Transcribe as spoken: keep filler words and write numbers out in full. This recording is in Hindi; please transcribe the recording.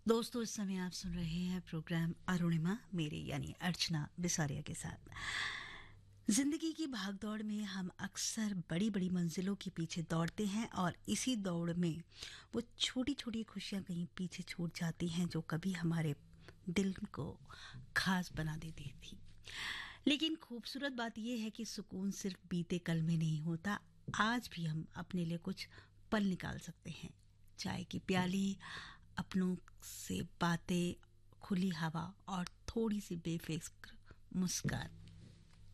दोस्तों, इस समय आप सुन रहे हैं प्रोग्राम अरुणिमा मेरे यानी अर्चना बिसारिया के साथ। जिंदगी की भागदौड़ में हम अक्सर बड़ी बड़ी मंजिलों के पीछे दौड़ते हैं और इसी दौड़ में वो छोटी छोटी खुशियां कहीं पीछे छूट जाती हैं जो कभी हमारे दिल को खास बना देती थी। लेकिन खूबसूरत बात यह है कि सुकून सिर्फ बीते कल में नहीं होता, आज भी हम अपने लिए कुछ पल निकाल सकते हैं। चाय की प्याली, अपनों से बातें, खुली हवा और थोड़ी सी बेफिक्र मुस्कान।